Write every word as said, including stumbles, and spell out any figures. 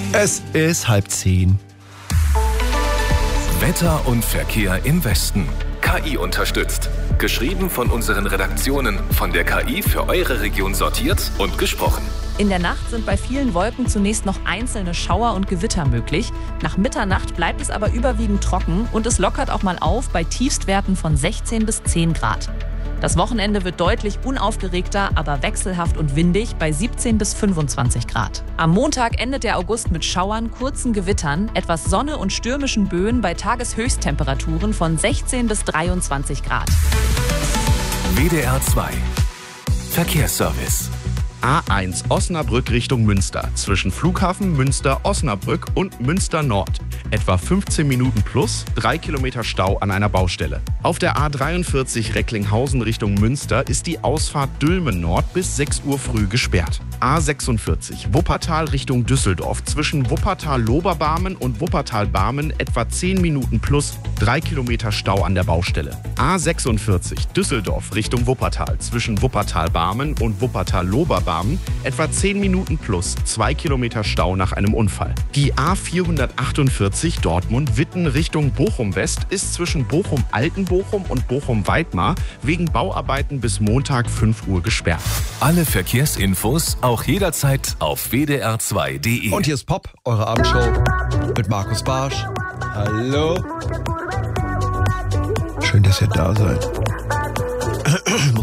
Es ist halb zehn. Wetter und Verkehr im Westen. K I unterstützt. Geschrieben von unseren Redaktionen, von der K I für eure Region sortiert und gesprochen. In der Nacht sind bei vielen Wolken zunächst noch einzelne Schauer und Gewitter möglich. Nach Mitternacht bleibt es aber überwiegend trocken und es lockert auch mal auf bei Tiefstwerten von sechzehn bis zehn Grad. Das Wochenende wird deutlich unaufgeregter, aber wechselhaft und windig bei siebzehn bis fünfundzwanzig Grad. Am Montag endet der August mit Schauern, kurzen Gewittern, etwas Sonne und stürmischen Böen bei Tageshöchsttemperaturen von sechzehn bis dreiundzwanzig Grad. W D R zwei Verkehrsservice. A eins Osnabrück Richtung Münster. Zwischen Flughafen Münster-Osnabrück und Münster Nord. Etwa fünfzehn Minuten plus, drei Kilometer Stau an einer Baustelle. Auf der A dreiundvierzig Recklinghausen Richtung Münster ist die Ausfahrt Dülmen Nord bis sechs Uhr früh gesperrt. A sechsundvierzig Wuppertal Richtung Düsseldorf. Zwischen Wuppertal-Loberbarmen und Wuppertal-Barmen etwa zehn Minuten plus, drei Kilometer Stau an der Baustelle. A sechsundvierzig Düsseldorf Richtung Wuppertal. Zwischen Wuppertal-Barmen und Wuppertal-Loberbarmen etwa zehn Minuten plus, zwei Kilometer Stau nach einem Unfall. Die A vierhundertachtundvierzig Dortmund-Witten Richtung Bochum-West ist zwischen Bochum-Altenbochum und Bochum-Weidmar wegen Bauarbeiten bis Montag fünf Uhr gesperrt. Alle Verkehrsinfos auch jederzeit auf w d r zwei punkt d e. Und hier ist Pop, eure Abendshow mit Markus Barsch. Hallo. Schön, dass ihr da seid.